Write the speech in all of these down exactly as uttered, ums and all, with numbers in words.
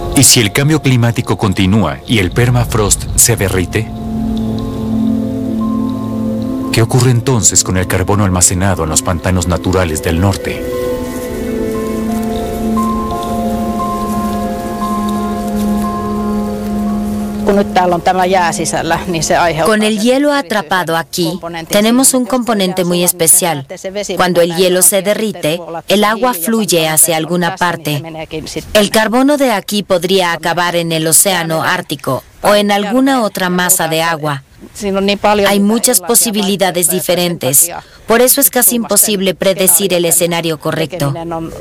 ¿Y si el cambio climático continúa y el permafrost se derrite? ¿Qué ocurre entonces con el carbono almacenado en los pantanos naturales del norte? Con el hielo atrapado aquí, tenemos un componente muy especial. Cuando el hielo se derrite, el agua fluye hacia alguna parte. El carbono de aquí podría acabar en el océano Ártico o en alguna otra masa de agua. Hay muchas posibilidades diferentes. Por eso es casi imposible predecir el escenario correcto.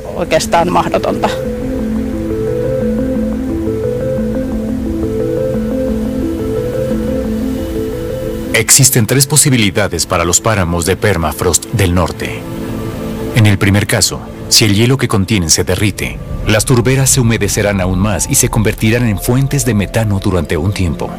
Existen tres posibilidades para los páramos de permafrost del norte. En el primer caso, si el hielo que contienen se derrite, las turberas se humedecerán aún más y se convertirán en fuentes de metano durante un tiempo.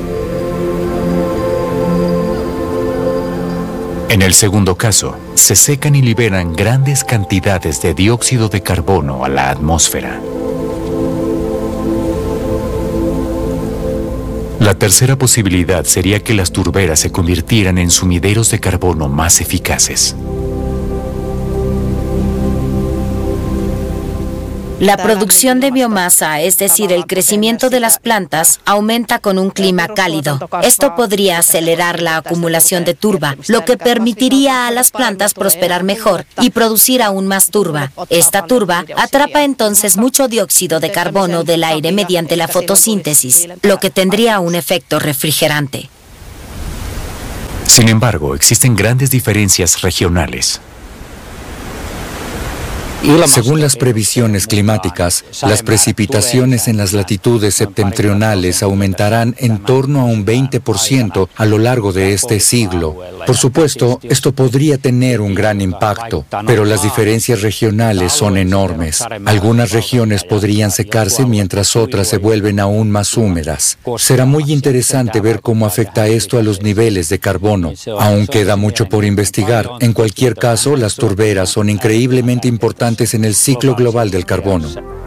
En el segundo caso, se secan y liberan grandes cantidades de dióxido de carbono a la atmósfera. La tercera posibilidad sería que las turberas se convirtieran en sumideros de carbono más eficaces. La producción de biomasa, es decir, el crecimiento de las plantas, aumenta con un clima cálido. Esto podría acelerar la acumulación de turba, lo que permitiría a las plantas prosperar mejor y producir aún más turba. Esta turba atrapa entonces mucho dióxido de carbono del aire mediante la fotosíntesis, lo que tendría un efecto refrigerante. Sin embargo, existen grandes diferencias regionales. Según las previsiones climáticas, las precipitaciones en las latitudes septentrionales aumentarán en torno a un veinte por ciento a lo largo de este siglo. Por supuesto, esto podría tener un gran impacto, pero las diferencias regionales son enormes. Algunas regiones podrían secarse mientras otras se vuelven aún más húmedas. Será muy interesante ver cómo afecta esto a los niveles de carbono. Aún queda mucho por investigar. En cualquier caso, las turberas son increíblemente importantes en el ciclo global del carbono.